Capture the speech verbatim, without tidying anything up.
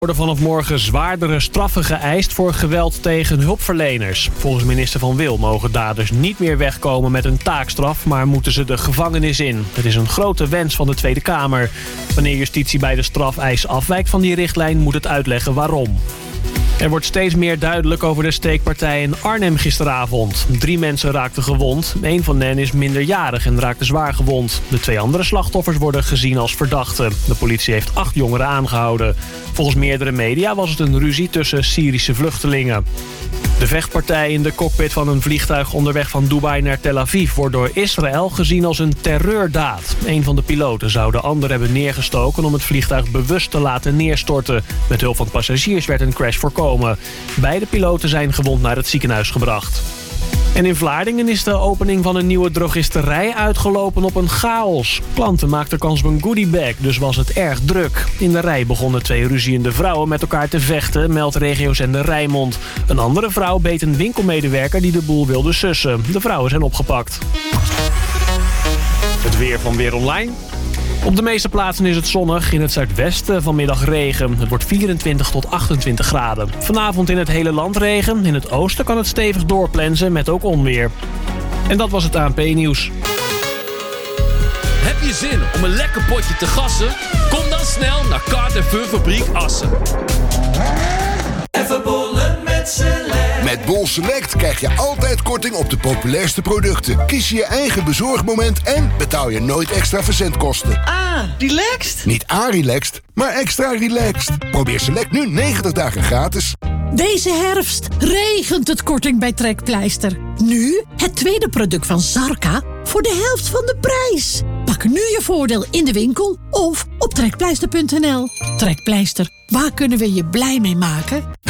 Er worden vanaf morgen zwaardere straffen geëist voor geweld tegen hulpverleners. Volgens minister Van Wil mogen daders niet meer wegkomen met een taakstraf, maar moeten ze de gevangenis in. Het is een grote wens van de Tweede Kamer. Wanneer justitie bij de strafeis afwijkt van die richtlijn, moet het uitleggen waarom. Er wordt steeds meer duidelijk over de steekpartij in Arnhem gisteravond. Drie mensen raakten gewond. Eén van hen is minderjarig en raakte zwaar gewond. De twee andere slachtoffers worden gezien als verdachten. De politie heeft acht jongeren aangehouden. Volgens meerdere media was het een ruzie tussen Syrische vluchtelingen. De vechtpartij in de cockpit van een vliegtuig onderweg van Dubai naar Tel Aviv wordt door Israël gezien als een terreurdaad. Een van de piloten zou de ander hebben neergestoken om het vliegtuig bewust te laten neerstorten. Met hulp van passagiers werd een crash voorkomen. Beide piloten zijn gewond naar het ziekenhuis gebracht. En in Vlaardingen is de opening van een nieuwe drogisterij uitgelopen op een chaos. Klanten maakten kans op een goodiebag, dus was het erg druk. In de rij begonnen twee ruziende vrouwen met elkaar te vechten, meldt regiozender Rijnmond. Een andere vrouw beet een winkelmedewerker die de boel wilde sussen. De vrouwen zijn opgepakt. Het weer van Weer Online. Op de meeste plaatsen is het zonnig. In het zuidwesten vanmiddag regen. Het wordt vierentwintig tot achtentwintig graden. Vanavond in het hele land regen. In het oosten kan het stevig doorplensen met ook onweer. En dat was het A N P-nieuws. Heb je zin om een lekker potje te gassen? Kom dan snel naar Kart en Fun Fabriek Assen. Even bollen met Select. Met Bol Select krijg je altijd korting op de populairste producten. Kies je je eigen bezorgmoment en betaal je nooit extra verzendkosten. Ah, relaxed? Niet a-relaxed, maar extra relaxed. Probeer Select nu negentig dagen gratis. Deze herfst regent het korting bij Trekpleister. Nu het tweede product van Zarka voor de helft van de prijs. Pak nu je voordeel in de winkel of op trekpleister punt n l. Trekpleister, waar kunnen we je blij mee maken?